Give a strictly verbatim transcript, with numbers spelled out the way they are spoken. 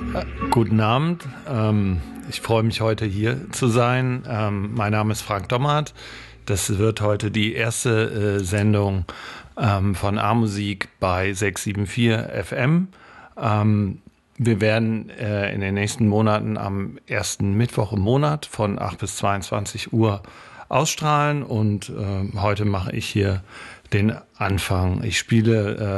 Guten Abend. Ähm, ich freue mich, heute hier zu sein. Ähm, mein Name ist Frank Dommert. Das wird heute die erste äh, Sendung ähm, von A-Musik bei sechs sieben vier F M. Ähm, wir werden äh, in den nächsten Monaten am ersten Mittwoch im Monat von acht bis zweiundzwanzig Uhr ausstrahlen und äh, heute mache ich hier den Anfang. Ich spiele